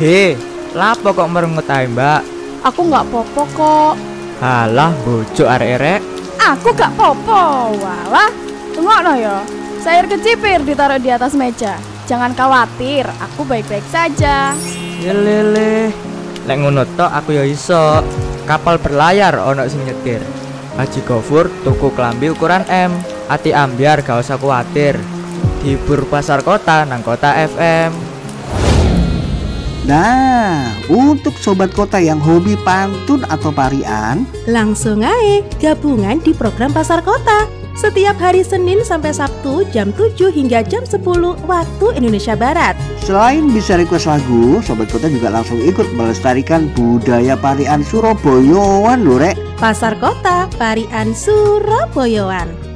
He, lapo kok merengut ae, Mbak? Aku nggak popo kok. Halah, bojo arek-arek. Aku gak popo. Walah, tunggu ya. Sayur kecipir ditaruh di atas meja. Jangan khawatir, aku baik-baik saja. Yelele. Lek ngono tok aku ya iso. Kapal berlayar ono sing nyetir. Haji Gofur tuku klambi ukuran M. Ati ambiar gak usah kuatir. Dihibur pasar kota nang Kota FM. Nah, untuk sobat kota yang hobi pantun atau parian, langsung aja gabungan di program Pasar Kota. Setiap hari Senin sampai Sabtu jam 7 hingga jam 10 waktu Indonesia Barat. selain bisa request lagu, sobat kota juga langsung ikut melestarikan budaya parian Surabayaan lho, Rek. Pasar Kota, Parian Surabayaan.